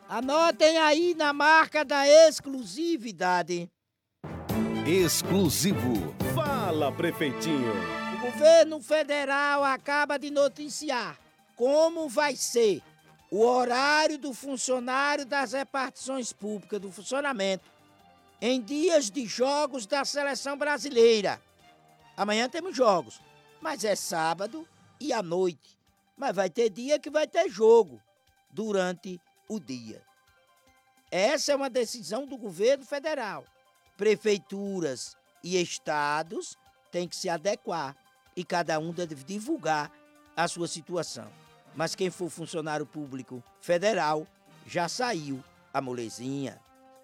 Anotem aí na marca da exclusividade. Exclusivo. Fala, prefeitinho. O governo federal acaba de noticiar como vai ser o horário do funcionário das repartições públicas, do funcionamento, em dias de jogos da seleção brasileira. Amanhã temos jogos, mas é sábado e à noite. Mas vai ter dia que vai ter jogo durante o dia. Essa é uma decisão do governo federal. Prefeituras e estados têm que se adequar e cada um deve divulgar a sua situação. Mas quem for funcionário público federal já saiu a molezinha.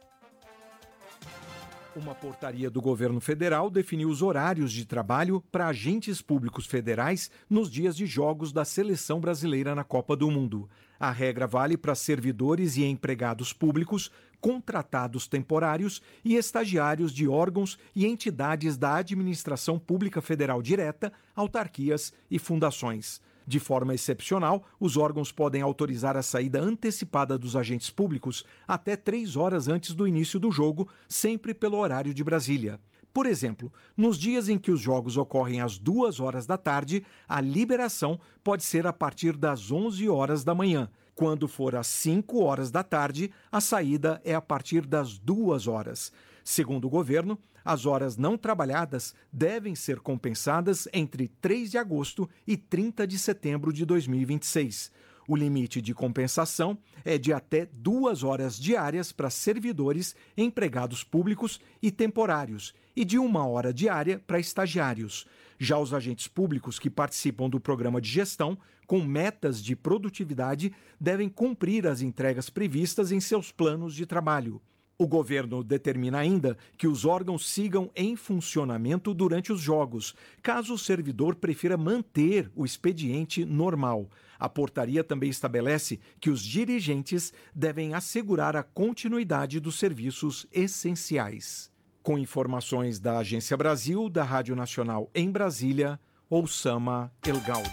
Uma portaria do governo federal definiu os horários de trabalho para agentes públicos federais nos dias de jogos da seleção brasileira na Copa do Mundo. A regra vale para servidores e empregados públicos, contratados temporários e estagiários de órgãos e entidades da administração pública federal direta, autarquias e fundações. De forma excepcional, os órgãos podem autorizar a saída antecipada dos agentes públicos até 3 horas antes do início do jogo, sempre pelo horário de Brasília. Por exemplo, nos dias em que os jogos ocorrem às 2 horas da tarde, a liberação pode ser a partir das 11 horas da manhã. Quando for às 5 horas da tarde, a saída é a partir das 2 horas. Segundo o governo, as horas não trabalhadas devem ser compensadas entre 3 de agosto e 30 de setembro de 2026. O limite de compensação é de até 2 horas diárias para servidores, empregados públicos e temporários e de 1 hora diária para estagiários. Já os agentes públicos que participam do programa de gestão, com metas de produtividade, devem cumprir as entregas previstas em seus planos de trabalho. O governo determina ainda que os órgãos sigam em funcionamento durante os jogos, caso o servidor prefira manter o expediente normal. A portaria também estabelece que os dirigentes devem assegurar a continuidade dos serviços essenciais. Com informações da Agência Brasil, da Rádio Nacional em Brasília, Oussama El Gauri.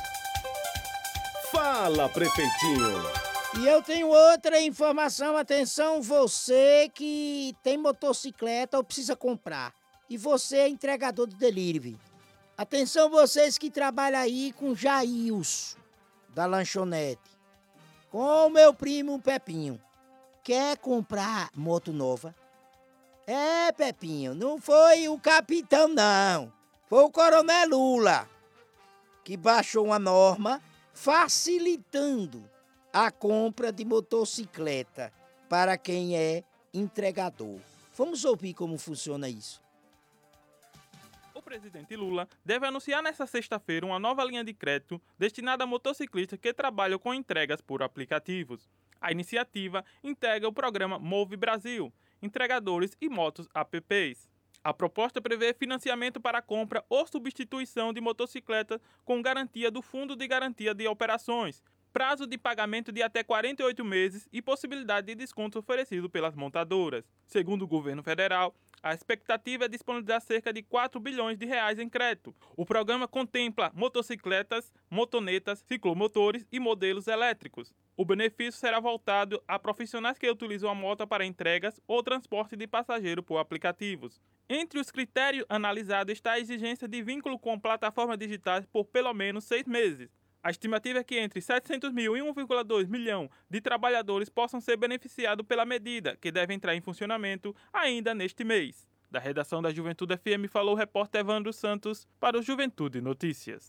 Fala, prefeitinho. E eu tenho outra informação, atenção, você que tem motocicleta ou precisa comprar, e você é entregador de delivery. Atenção vocês que trabalham aí com Jails, da lanchonete, com o meu primo Pepinho. Quer comprar moto nova? É, Pepinho, não foi o capitão não, foi o coronel Lula, que baixou uma norma facilitando a compra de motocicleta para quem é entregador. Vamos ouvir como funciona isso. O presidente Lula deve anunciar nesta sexta-feira uma nova linha de crédito destinada a motociclistas que trabalham com entregas por aplicativos. A iniciativa integra o programa Move Brasil, entregadores e motos apps. A proposta prevê financiamento para a compra ou substituição de motocicletas com garantia do Fundo de Garantia de Operações, prazo de pagamento de até 48 meses e possibilidade de desconto oferecido pelas montadoras. Segundo o governo federal, a expectativa é disponibilizar cerca de 4 bilhões de reais em crédito. O programa contempla motocicletas, motonetas, ciclomotores e modelos elétricos. O benefício será voltado a profissionais que utilizam a moto para entregas ou transporte de passageiro por aplicativos. Entre os critérios analisados está a exigência de vínculo com plataformas digitais por pelo menos 6 meses. A estimativa é que entre 700 mil e 1,2 milhão de trabalhadores possam ser beneficiados pela medida, que deve entrar em funcionamento ainda neste mês. Da redação da Juventude FM falou o repórter Evandro Santos para o Juventude Notícias.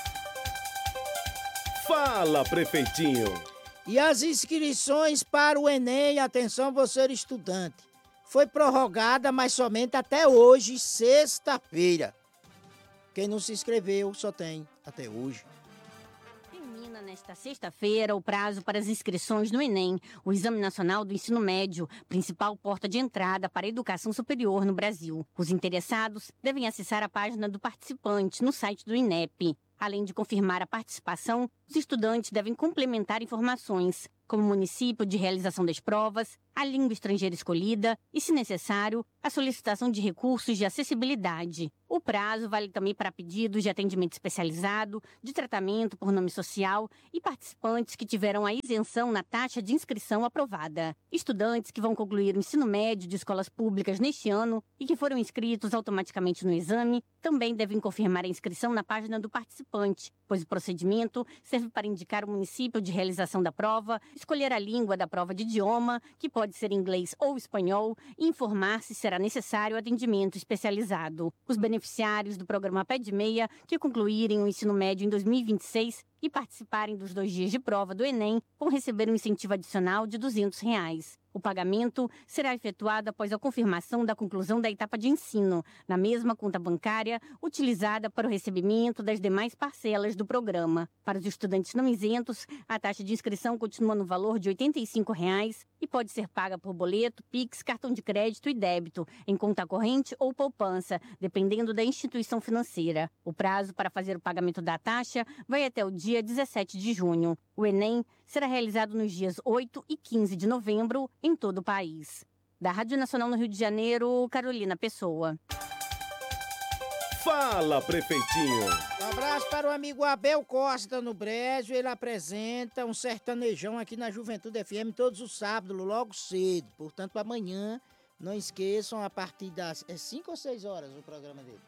Fala, prefeitinho. E as inscrições para o Enem, atenção você estudante, foi prorrogada, mas somente até hoje, sexta-feira. Quem não se inscreveu só tem até hoje. Nesta sexta-feira, o prazo para as inscrições no Enem, o Exame Nacional do Ensino Médio, principal porta de entrada para a educação superior no Brasil. Os interessados devem acessar a página do participante no site do INEP. Além de confirmar a participação, os estudantes devem complementar informações, como o município de realização das provas, a língua estrangeira escolhida e, se necessário, a solicitação de recursos de acessibilidade. O prazo vale também para pedidos de atendimento especializado, de tratamento por nome social e participantes que tiveram a isenção na taxa de inscrição aprovada. Estudantes que vão concluir o ensino médio de escolas públicas neste ano e que foram inscritos automaticamente no exame também devem confirmar a inscrição na página do participante, pois o procedimento serve para indicar o município de realização da prova, escolher a língua da prova de idioma, que pode ser inglês ou espanhol, e informar se será necessário atendimento especializado. Os beneficiários do programa Pé de Meia, que concluírem o ensino médio em 2026 e participarem dos 2 dias de prova do Enem, vão receber um incentivo adicional de R$ 200. O pagamento será efetuado após a confirmação da conclusão da etapa de ensino, na mesma conta bancária utilizada para o recebimento das demais parcelas do programa. Para os estudantes não isentos, a taxa de inscrição continua no valor de R$ 85 e pode ser paga por boleto, Pix, cartão de crédito e débito, em conta corrente ou poupança, dependendo da instituição financeira. O prazo para fazer o pagamento da taxa vai até o dia 17 de junho. O Enem será realizado nos dias 8 e 15 de novembro em todo o país. Da Rádio Nacional no Rio de Janeiro, Carolina Pessoa. Fala, prefeitinho. Um abraço para o amigo Abel Costa no Brejo. Ele apresenta um sertanejão aqui na Juventude FM todos os sábados, logo cedo. Portanto, amanhã, não esqueçam, a partir das 5 ou 6 horas o programa dele?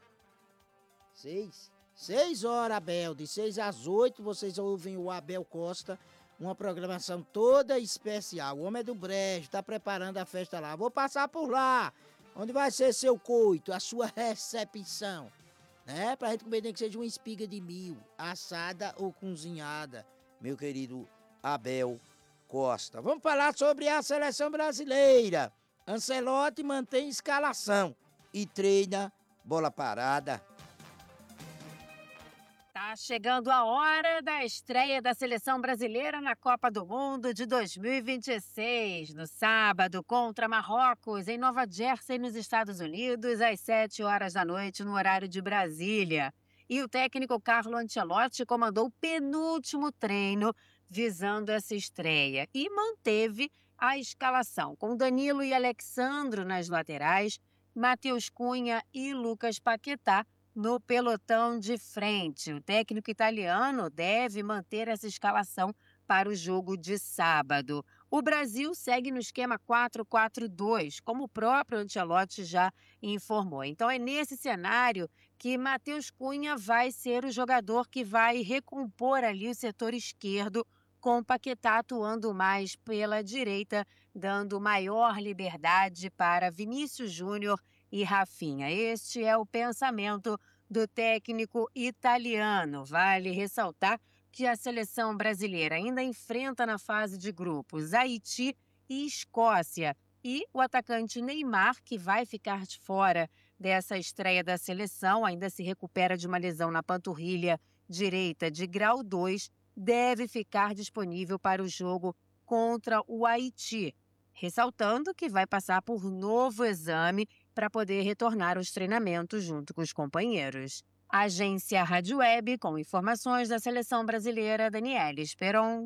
6 horas, Abel. De 6 às 8 vocês ouvem o Abel Costa, uma programação toda especial. O homem é do Brejo, está preparando a festa lá. Vou passar por lá. Onde vai ser seu coito, a sua recepção, né? Pra gente comer nem que seja uma espiga de milho, assada ou cozinhada, meu querido Abel Costa. Vamos falar sobre a seleção brasileira. Ancelotti mantém escalação e treina bola parada. Tá chegando a hora da estreia da seleção brasileira na Copa do Mundo de 2026. No sábado, contra Marrocos, em Nova Jersey, nos Estados Unidos, às 7 horas da noite, no horário de Brasília. E o técnico Carlo Ancelotti comandou o penúltimo treino visando essa estreia e manteve a escalação com Danilo e Alexandro nas laterais, Matheus Cunha e Lucas Paquetá no pelotão de frente. O técnico italiano deve manter essa escalação para o jogo de sábado. O Brasil segue no esquema 4-4-2, como o próprio Ancelotti já informou. Então é nesse cenário que Matheus Cunha vai ser o jogador que vai recompor ali o setor esquerdo, com o Paquetá atuando mais pela direita, dando maior liberdade para Vinícius Júnior e Rafinha. Este é o pensamento do técnico italiano. Vale ressaltar que a seleção brasileira ainda enfrenta na fase de grupos Haiti e Escócia. E o atacante Neymar, que vai ficar de fora dessa estreia da seleção, ainda se recupera de uma lesão na panturrilha direita de grau 2, deve ficar disponível para o jogo contra o Haiti. Ressaltando que vai passar por novo exame para poder retornar aos treinamentos junto com os companheiros. Agência Rádio Web, com informações da seleção brasileira, Daniela Esperon.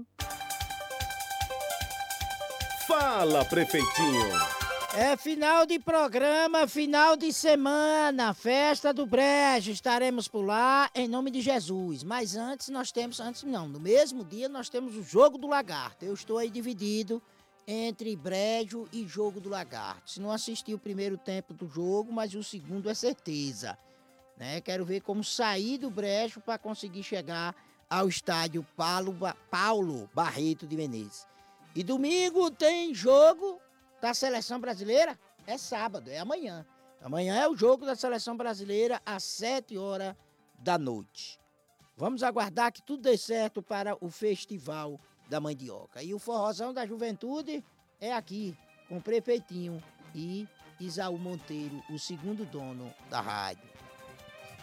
Fala, prefeitinho. É final de programa, final de semana, festa do Brejo, estaremos por lá em nome de Jesus. Mas no mesmo dia nós temos o Jogo do Lagarto. Eu estou aí dividido entre Brejo e Jogo do Lagarto. Se não assisti o primeiro tempo do jogo, mas o segundo é certeza, né? Quero ver como sair do Brejo para conseguir chegar ao estádio Paulo Barreto de Menezes. E domingo tem jogo da seleção brasileira, é sábado, é amanhã. Amanhã é o jogo da seleção brasileira às 7 horas da noite. Vamos aguardar que tudo dê certo para o Festival da Mandioca. E o Forrozão da Juventude é aqui, com o Prefeitinho e Isaú Monteiro, o segundo dono da rádio.